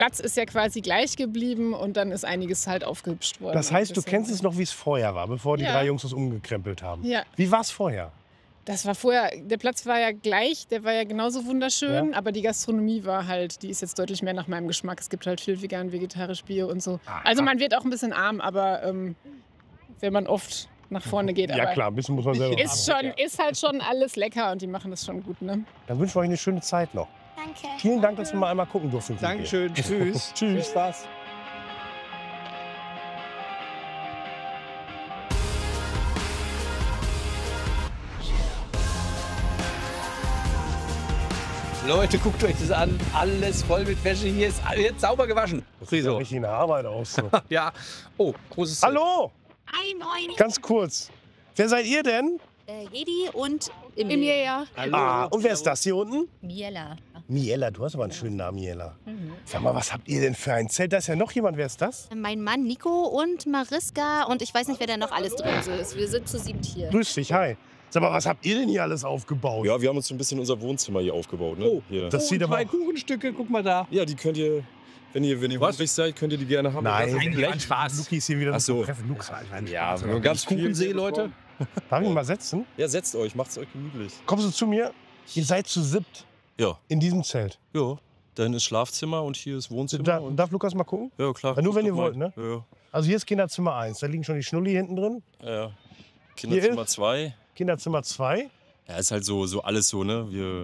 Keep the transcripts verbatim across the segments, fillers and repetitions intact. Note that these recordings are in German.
Platz ist ja quasi gleich geblieben und dann ist einiges halt aufgehübscht worden. Das heißt, du kennst es noch, wie es vorher war, bevor die Ja. drei Jungs das umgekrempelt haben. Ja. Wie war es vorher? Das war vorher, der Platz war ja gleich, der war ja genauso wunderschön, Ja. aber die Gastronomie war halt, die ist jetzt deutlich mehr nach meinem Geschmack. Es gibt halt viel vegan, vegetarisch, Bio und so. Aha. Also man wird auch ein bisschen arm, aber ähm, wenn man oft nach vorne geht. Ja aber klar, ein bisschen muss man selber Ist, machen. schon, ist halt schon alles lecker und die machen das schon gut, ne? Dann wünschen wir euch eine schöne Zeit noch. Danke. Vielen Dank, dass wir mal einmal gucken durften. Dankeschön. Tschüss. Tschüss. Viel Spaß. Leute, guckt euch das an. Alles voll mit Wäsche. Hier ist jetzt sauber gewaschen. Das sieht ja richtig eine Arbeit aus. So. Ja. Oh, großes. Hallo, Hi, moin. ganz kurz. Wer seid ihr denn? Äh, Jedi und Emil. Emil, ja. Hallo. Ah, und wer ist das hier unten? Miela. Miela, du hast aber einen schönen Namen, Miela. Sag mal, was habt ihr denn für ein Zelt? Da ist ja noch jemand, wer ist das? Mein Mann Nico und Mariska und ich weiß nicht, wer da noch alles drin ist. Wir sind zu siebt hier. Grüß dich, hi. Sag mal, was habt ihr denn hier alles aufgebaut? Ja, wir haben uns so ein bisschen unser Wohnzimmer hier aufgebaut. Ne? Oh, hier. Das oh, sieht aber zwei auch- Kuchenstücke, guck mal da. Ja, die könnt ihr, wenn ihr, wenn ihr Was? hungrig seid, könnt ihr die gerne haben. Nein. Das ist Ein Blech. Spaß. Luki ist hier wieder Ach so. Treffen. Lukas, Ja, Spaß. wir haben ganz viel Kuchensee, hier Leute. bekommen. Darf ich mal setzen? Ja, setzt euch, macht's euch gemütlich. Kommst du zu mir? Ihr seid zu siebt Ja, in diesem Zelt. ja. Dann ist Schlafzimmer und hier ist Wohnzimmer. Da, und, darf Lukas mal gucken? ja, klar. Aber nur, wenn guckt ihr doch mal. wollt, ne? Ja, Also hier ist Kinderzimmer eins. Da liegen schon die Schnulli hinten drin. ja. ja. Kinderzimmer Hier zwei. Kinderzimmer zwei. Ja, ist halt so, so alles so, ne? Wir,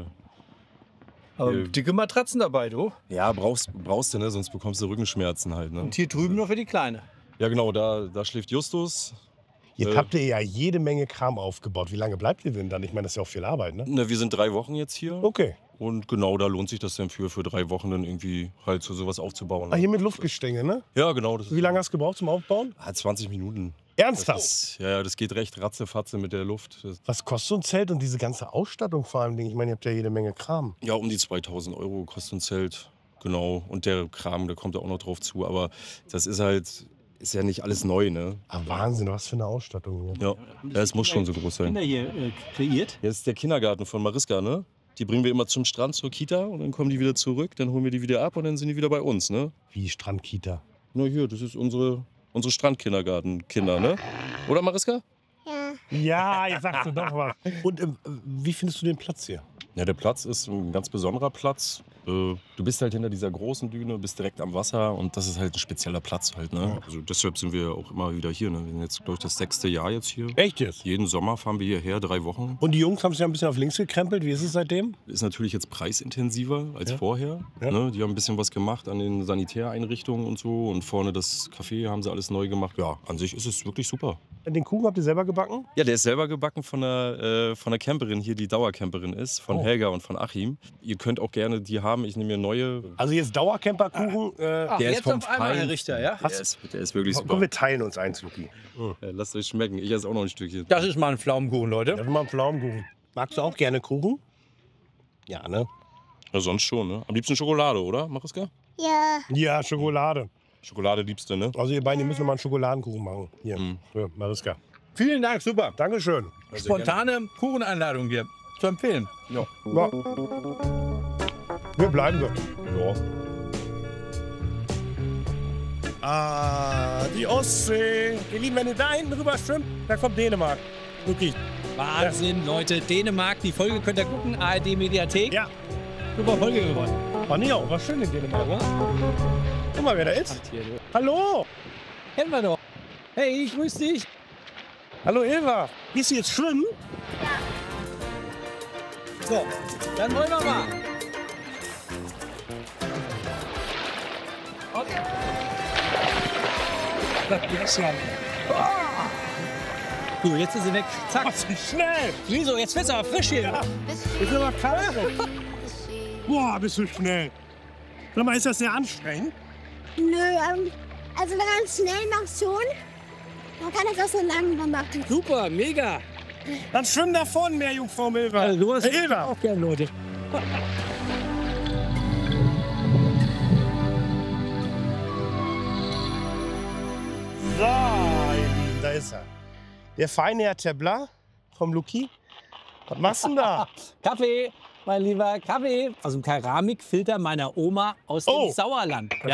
Aber Ja. dicke Matratzen dabei, du. ja, brauchst, brauchst du, ne? Sonst bekommst du Rückenschmerzen halt, ne? Und hier drüben nur für die Kleine. Ja, genau, da, da schläft Justus. Jetzt Äh. habt ihr ja jede Menge Kram aufgebaut. Wie lange bleibt ihr denn dann? Ich meine, das ist ja auch viel Arbeit, ne? Ne, wir sind drei Wochen jetzt hier. Okay. Und genau, da lohnt sich das dann für, für drei Wochen dann irgendwie halt so sowas aufzubauen. Ah, hier mit Luftgestänge, ne? Ja, genau. Das Wie lange hast du gebraucht zum Aufbauen? Ah, zwanzig Minuten. Ernsthaft? Das, ja, ja, das geht recht ratzefatze mit der Luft. Das, Was kostet so ein Zelt und diese ganze Ausstattung vor allem? Ich meine, ihr habt ja jede Menge Kram. ja, um die zweitausend Euro kostet ein Zelt. Genau. Und der Kram, der kommt da auch noch drauf zu. Aber das ist halt, ist ja nicht alles neu, ne? Ah, Wahnsinn, was für eine Ausstattung hier. Ja, ja es muss schon so groß sein. Kinder hier äh, kreiert. Hier ist der Kindergarten von Mariska, ne? Die bringen wir immer zum Strand, zur Kita und dann kommen die wieder zurück, dann holen wir die wieder ab und dann sind die wieder bei uns, ne? Wie Strandkita. Na hier, das ist unsere, unsere Strandkindergarten-Kinder, ne? Oder Mariska? Ja. Ja, jetzt sagst du doch was. Und ähm, wie findest du den Platz hier? Ja, der Platz ist ein ganz besonderer Platz. Äh, Du bist halt hinter dieser großen Düne, bist direkt am Wasser und das ist halt ein spezieller Platz halt, ne? Also deshalb sind wir auch immer wieder hier, ne? Wir sind jetzt, glaube ich, das sechste Jahr jetzt hier. Echt jetzt? Jeden Sommer fahren wir hierher, drei Wochen. Und die Jungs haben sich ja ein bisschen auf links gekrempelt. Wie ist es seitdem? Ist natürlich jetzt preisintensiver als Ja. vorher. Ja. Ne? Die haben ein bisschen was gemacht an den Sanitäreinrichtungen und so. Und vorne das Café haben sie alles neu gemacht. Ja, an sich ist es wirklich super. Den Kuchen habt ihr selber gebacken? Ja, der ist selber gebacken von der, äh, von der Camperin hier, die Dauercamperin ist, von Oh. Helga und von Achim. Ihr könnt auch gerne die haben. Ich nehme mir neue. Also jetzt Dauercamperkuchen. Äh, Ach, Der ist jetzt vom auf einmal, Herr Fein. Richter, ja? Der ist, der ist wirklich komm, super. wir teilen uns eins, Luki. Ja, lasst euch schmecken. Ich esse auch noch ein Stückchen. Das ist mal ein Pflaumenkuchen, Leute. Das ist mal ein Pflaumenkuchen. Magst du auch gerne Kuchen? Ja, ne? Ja, sonst schon, ne? Am liebsten Schokolade, oder, Mariska? Ja. Ja, Schokolade. Schokolade liebst du, ne? Also ihr beiden, ihr müsst noch mal einen Schokoladenkuchen machen. Hier, Mhm. für Mariska. Vielen Dank, super. Dankeschön. Spontane Kucheneinladung hier. Zu empfehlen. Ja. Ja. Wir bleiben so. Ja. Ah, die Ostsee. Ihr Lieben, wenn ihr da hinten rüber schwimmt, da kommt Dänemark. Wirklich. Wahnsinn, Leute. Dänemark, die Folge könnt ihr gucken. A R D Mediathek. Ja. Super Folge geworden. War nie auch. War schön in Dänemark, oder? Guck mal, wer da ist. Hier, du. Hallo. Kennen wir doch. Hey, ich grüß dich. Hallo, Eva. Gehst du jetzt schwimmen? So, dann wollen wir mal. Okay. Du, jetzt ist sie weg. Zack. Was ist schnell. Wieso? Jetzt wird's aber frisch hier. Ja. Ist aber kalt. Boah, bist du schnell. Sag mal, ist das sehr anstrengend? Nö, ähm, also wenn man schnell macht schon, man kann das auch so langsam machen. Super, mega. Dann schwimm da vorne mehr, Jungfrau Milva. Also, du hast Hey, Eva. auch gern, Leute. So, ihr Lieben, da ist er. Der feine Herr Tebler vom Luki. Was machst du denn da? Kaffee, mein lieber Kaffee. Aus dem Keramikfilter meiner Oma aus dem Oh. Sauerland. Ja?